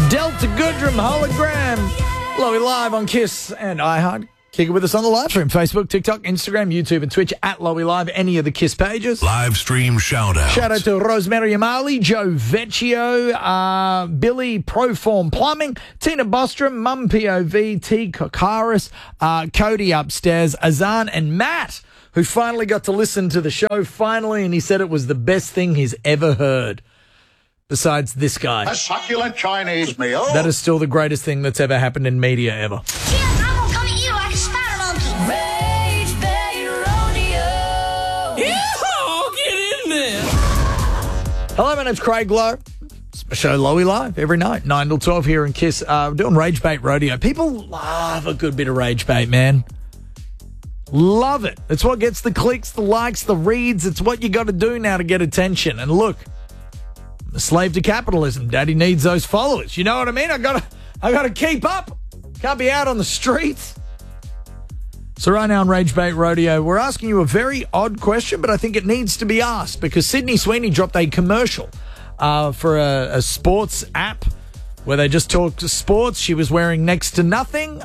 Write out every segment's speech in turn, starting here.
Delta Goodrum hologram. Lowy live on Kiss and iHeart. Kick it with us on the live stream. Facebook, TikTok, Instagram, YouTube, and Twitch at Lowy Live. Any of the Kiss pages. Live stream shout out. Shout out to Rosemary Amali, Joe Vecchio, Billy Proform Plumbing, Tina Bostrom, Mum POV, T Kokaris, Cody upstairs, Azan, and Matt, who finally got to listen to the show finally, and he said it was the best thing he's ever heard. Besides this guy. A succulent Chinese meal. That is still the greatest thing that's ever happened in media ever. Jim, I'm gonna come at you like a spider monkey. Rage Bay Rodeo. Yeah, get in there. Hello, my name's Craig Lowe. It's my show Lowy Live every night, 9 till 12 here in Kiss. Doing Rage Bait Rodeo. People love a good bit of Rage Bait, man. Love it. It's what gets the clicks, the likes, the reads. It's what you got to do now to get attention. And look, I'm a slave to capitalism. Daddy needs those followers. You know what I mean? I gotta keep up. Can't be out on the streets. So right now on Rage Bait Rodeo, we're asking you a very odd question, but I think it needs to be asked because Sydney Sweeney dropped a commercial for a sports app where they just talk sports. She was wearing next to nothing.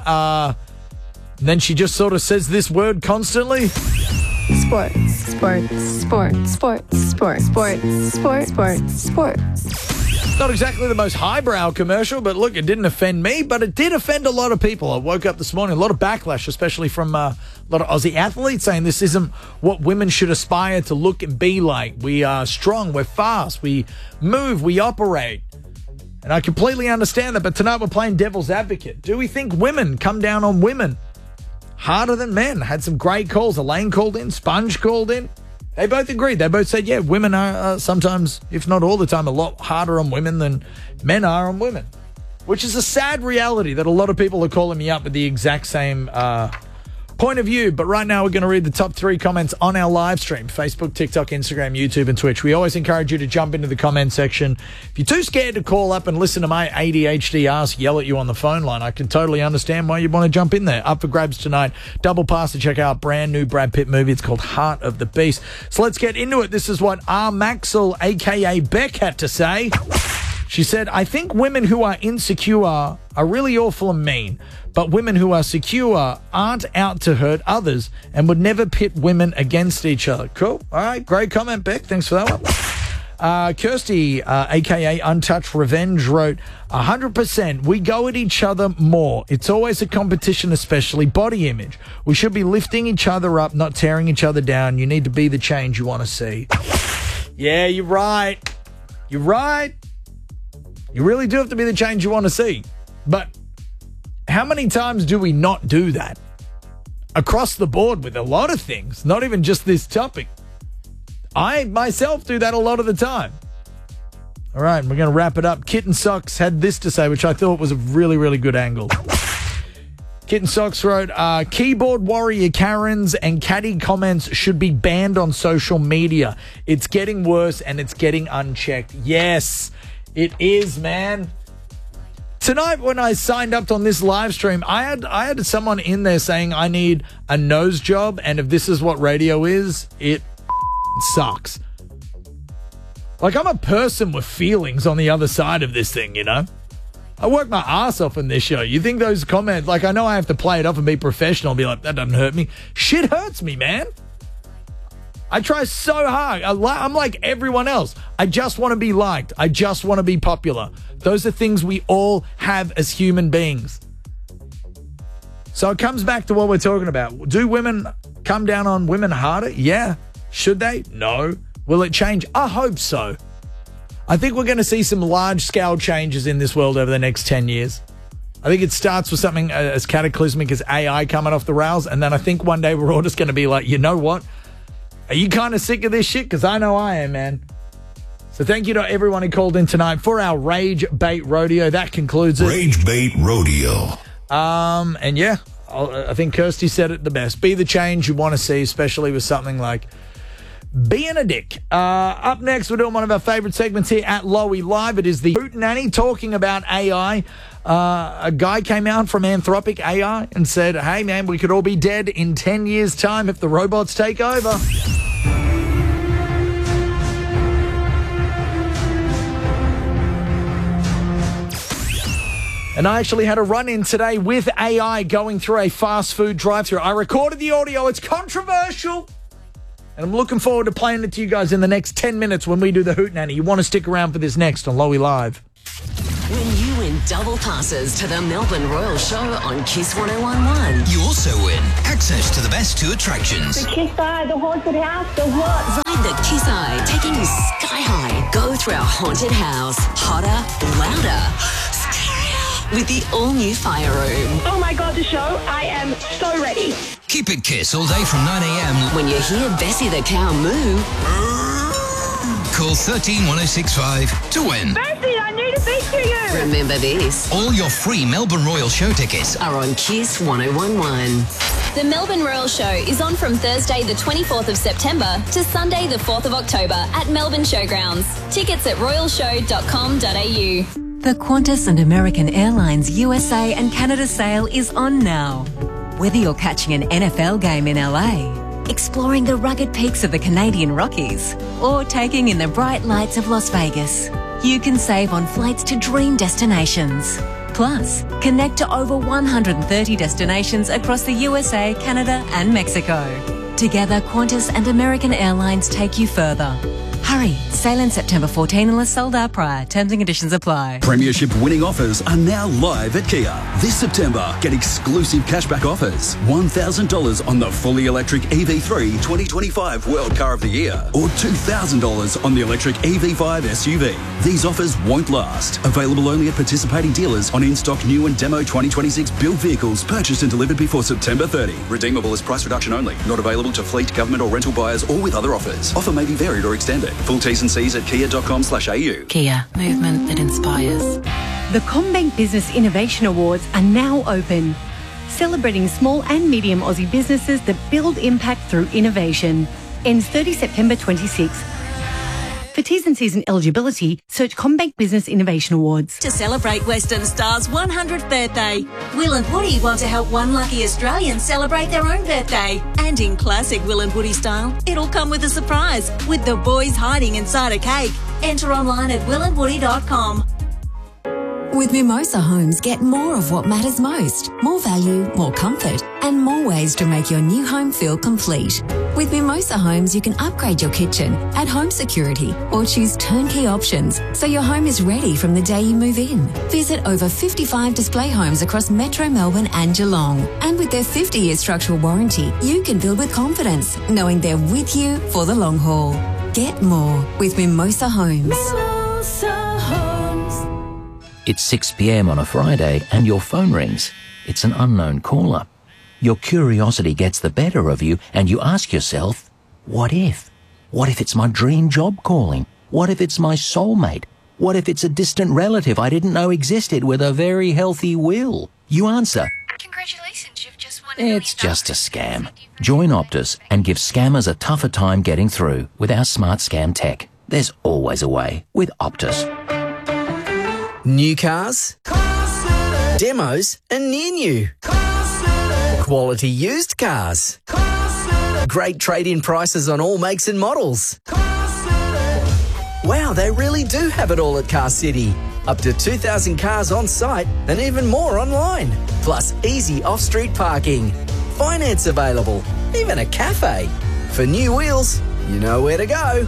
Then she just sort of says this word constantly. Sports, sports, sports, sports, sports, sports, sports, sports, sports. Not exactly the most highbrow commercial, but look, it didn't offend me, but it did offend a lot of people. I woke up this morning, a lot of backlash, especially from a lot of Aussie athletes saying this isn't what women should aspire to look and be like. We are strong, we're fast, we move, we operate. And I completely understand that, but tonight we're playing devil's advocate. Do we think women come down on women harder than men? Had some great calls. Elaine called in. Sponge called in. They both agreed. They both said, yeah, women are sometimes, if not all the time, a lot harder on women than men are on women. Which is a sad reality that a lot of people are calling me up with the exact same point of view. But right now we're going to read the top 3 comments on our live stream. Facebook, TikTok, Instagram, YouTube, and Twitch. We always encourage you to jump into the comment section. If you're too scared to call up and listen to my ADHD ass yell at you on the phone line, I can totally understand why you'd want to jump in there. Up for grabs tonight. Double pass to check out brand new Brad Pitt movie. It's called Heart of the Beast. So let's get into it. This is what R. Maxwell, a.k.a. Beck, had to say. She said, I think women who are insecure are really awful and mean, but women who are secure aren't out to hurt others and would never pit women against each other. Cool. All right. Great comment, Beck. Thanks for that one. Kirsty, a.k.a. Untouched Revenge, wrote, 100%. We go at each other more. It's always a competition, especially body image. We should be lifting each other up, not tearing each other down. You need to be the change you want to see. Yeah, you're right. You're right. You really do have to be the change you want to see. But how many times do we not do that? Across the board with a lot of things, not even just this topic. I myself do that a lot of the time. All right, we're going to wrap it up. Kitten Socks had this to say, which I thought was a really, really good angle. Kitten Socks wrote, keyboard warrior Karens and catty comments should be banned on social media. It's getting worse and it's getting unchecked. Yes, it is, man. Tonight, when I signed up on this live stream, I had someone in there saying I need a nose job, and if this is what radio is, it sucks. Like, I'm a person with feelings on the other side of this thing, you know? I work my ass off in this show. You think those comments, like, I know I have to play it off and be professional and be like, that doesn't hurt me. Shit hurts me, man. I try so hard. I'm like everyone else. I just want to be liked. I just want to be popular. Those are things we all have as human beings. So it comes back to what we're talking about. Do women come down on women harder? Yeah. Should they? No. Will it change? I hope so. I think we're going to see some large-scale changes in this world over the next 10 years. I think it starts with something as cataclysmic as AI coming off the rails, and then I think one day we're all just going to be like, you know what? Are you kind of sick of this shit? Because I know I am, man. So thank you to everyone who called in tonight for our Rage Bait Rodeo. That concludes it. Rage Bait Rodeo. And yeah, I think Kirsty said it the best. Be the change you want to see, especially with something like being a dick. Up next, we're doing one of our favorite segments here at Lowy Live. It is the Hootenanny talking about AI. A guy came out from Anthropic AI and said, hey, man, we could all be dead in 10 years' time if the robots take over. And I actually had a run-in today with AI going through a fast food drive-thru. I recorded the audio. It's controversial. And I'm looking forward to playing it to you guys in the next 10 minutes when we do the Hootenanny. You want to stick around for this next on Lowy Live. When you win double passes to the Melbourne Royal Show on Kiss 101.1. You also win access to the best two attractions. Kiss Eye, the haunted house, the what? Ride the Kiss Eye, taking you sky high. Go through our haunted house. Hotter, louder, scarier. With the all-new fire room. Oh my God, the show. I am so ready. Keep it Kiss all day from 9 a.m. When you hear Bessie the cow moo. Call 131065 to win. Bessie, I need to speak to you. Remember this. All your free Melbourne Royal Show tickets are on Kiss 101.1. The Melbourne Royal Show is on from Thursday the 24th of September to Sunday the 4th of October at Melbourne Showgrounds. Tickets at royalshow.com.au. The Qantas and American Airlines USA and Canada sale is on now. Whether you're catching an NFL game in LA, exploring the rugged peaks of the Canadian Rockies, or taking in the bright lights of Las Vegas, you can save on flights to dream destinations. Plus, connect to over 130 destinations across the USA, Canada and Mexico. Together, Qantas and American Airlines take you further. Hurry, sail in September 14 unless sold out prior. Terms and conditions apply. Premiership winning offers are now live at Kia. This September, get exclusive cashback offers. $1,000 on the fully electric EV3 2025 World Car of the Year, or $2,000 on the electric EV5 SUV. These offers won't last. Available only at participating dealers on in-stock new and demo 2026 built vehicles purchased and delivered before September 30. Redeemable as price reduction only. Not available to fleet, government or rental buyers or with other offers. Offer may be varied or extended. Full T's and C's at kia.com/au. Kia, movement that inspires. The CommBank Business Innovation Awards are now open, celebrating small and medium Aussie businesses that build impact through innovation. Ends 30 September 26. For T's and C's and eligibility, search CommBank Business Innovation Awards. To celebrate Western Star's 100th birthday, Will and Woody want to help one lucky Australian celebrate their own birthday. And in classic Will and Woody style, it'll come with a surprise, with the boys hiding inside a cake. Enter online at willandwoody.com. With Mimosa Homes, get more of what matters most. More value, more comfort, and more ways to make your new home feel complete. With Mimosa Homes, you can upgrade your kitchen, add home security, or choose turnkey options so your home is ready from the day you move in. Visit over 55 display homes across Metro Melbourne and Geelong. And with their 50-year structural warranty, you can build with confidence, knowing they're with you for the long haul. Get more with Mimosa Homes. Mimosa Homes. It's 6 p.m. on a Friday and your phone rings. It's an unknown caller. Your curiosity gets the better of you and you ask yourself, what if? What if it's my dream job calling? What if it's my soulmate? What if it's a distant relative I didn't know existed with a very healthy will? You answer, Congratulations, you've just won it's just a scam. Join Optus and give scammers a tougher time getting through with our smart scam tech. There's always a way with Optus. New cars, demos and near new, quality used cars, great trade-in prices on all makes and models. Wow, they really do have it all at Car City. Up to 2,000 cars on site and even more online. Plus easy off-street parking, finance available, even a cafe. For new wheels, you know where to go.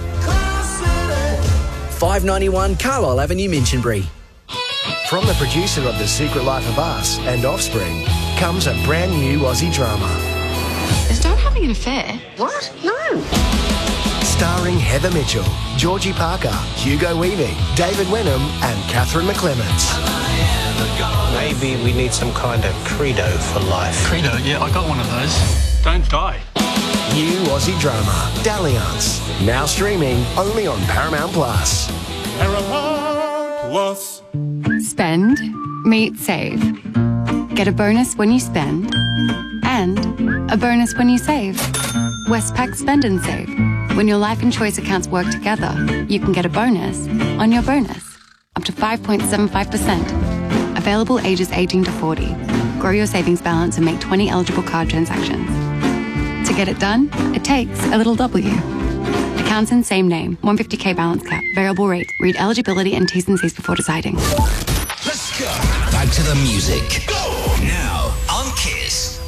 591 Carlisle Avenue, Minchinbury. From the producer of The Secret Life of Us and Offspring comes a brand new Aussie drama. Is Dad having an affair? What? No. Starring Heather Mitchell, Georgie Parker, Hugo Weaving, David Wenham and Catherine McClements. Maybe we need some kind of credo for life. Credo? Yeah, I got one of those. Don't die. New Aussie drama, Dalliance. Now streaming only on Paramount Plus. Paramount Plus. Spend, meet, save. Get a bonus when you spend and a bonus when you save. Westpac Spend and Save. When your life and choice accounts work together, you can get a bonus on your bonus, up to 5.75%. Available ages 18 to 40. Grow your savings balance and make 20 eligible card transactions. To get it done, it takes a little W. Accounts in same name, 150k balance cap, variable rate. Read eligibility and T's and C's before deciding. Let's go. Back to the music. Now,